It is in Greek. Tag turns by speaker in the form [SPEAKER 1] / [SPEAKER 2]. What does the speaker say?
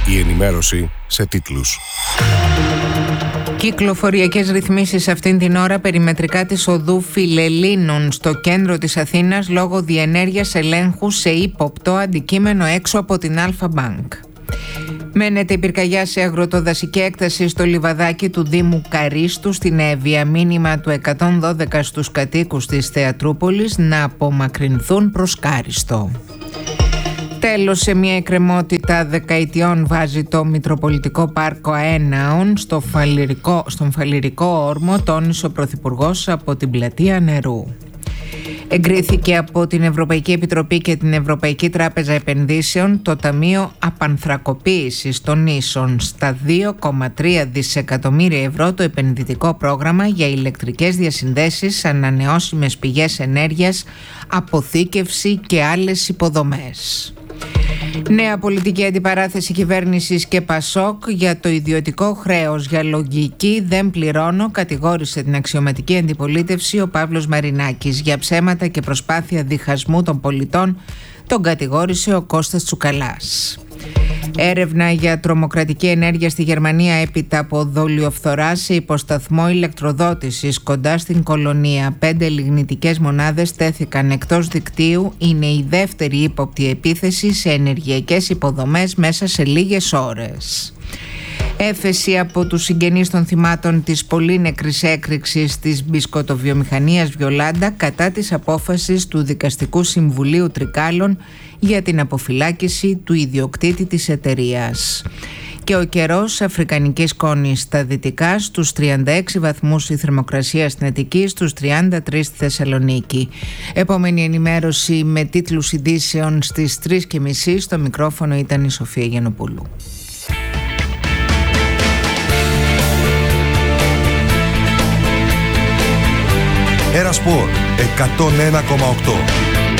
[SPEAKER 1] Η ενημέρωση σε τίτλους.
[SPEAKER 2] Κυκλοφοριακές ρυθμίσεις αυτήν την ώρα περιμετρικά της οδού Φιλελλήνων στο κέντρο της Αθήνας λόγω διενέργειας ελέγχου σε ύποπτο αντικείμενο έξω από την Αλφα Μπάνκ. Μένεται η πυρκαγιά σε αγροτοδασική έκταση στο λιβαδάκι του Δήμου Καρίστου στην Εύβοια. Μήνυμα του 112 στους κατοίκους της Θεατρούπολης να απομακρυνθούν προς Κάριστο. Τέλος, σε μια εκκρεμότητα δεκαετιών βάζει το Μητροπολιτικό Πάρκο Αέναων στον Φαλιρικό όρμο, τόνισε ο Πρωθυπουργός από την Πλατεία Νερού. Εγκρίθηκε από την Ευρωπαϊκή Επιτροπή και την Ευρωπαϊκή Τράπεζα Επενδύσεων το Ταμείο Απανθρακοποίησης των Νήσων στα 2,3 δισεκατομμύρια ευρώ το επενδυτικό πρόγραμμα για ηλεκτρικές διασυνδέσεις, ανανεώσιμες πηγές ενέργειας, αποθήκευση και άλλες υποδομές. Νέα πολιτική αντιπαράθεση κυβέρνησης και ΠΑΣΟΚ για το ιδιωτικό χρέος. Για λογική δεν πληρώνω, κατηγόρησε την αξιωματική αντιπολίτευση ο Παύλος Μαρινάκης. Για ψέματα και προσπάθεια διχασμού των πολιτών τον κατηγόρησε ο Κώστας Τσουκαλάς. Έρευνα για τρομοκρατική ενέργεια στη Γερμανία έπειτα από δολιοφθορά σε υποσταθμό ηλεκτροδότησης κοντά στην Κολονία. 5 λιγνητικές μονάδες τέθηκαν εκτός δικτύου. Είναι η δεύτερη ύποπτη επίθεση σε ενεργειακές υποδομές μέσα σε λίγες ώρες. Έφεση από τους συγγενείς των θυμάτων της πολύ νεκρής έκρηξης της μπισκοτοβιομηχανίας Βιολάντα κατά της απόφασης του Δικαστικού Συμβουλίου Τρικάλων για την αποφυλάκηση του ιδιοκτήτη της εταιρείας. Και ο καιρός, αφρικανική σκόνη στα δυτικά, στους 36 βαθμούς η θερμοκρασία στην Αττική, στους 33 στη Θεσσαλονίκη. Επόμενη ενημέρωση με τίτλους ειδήσεων στις 3:30. Στο μικρόφωνο ήταν η Σοφία Γιαννοπούλου.
[SPEAKER 1] Ένα Σπορ 101,8.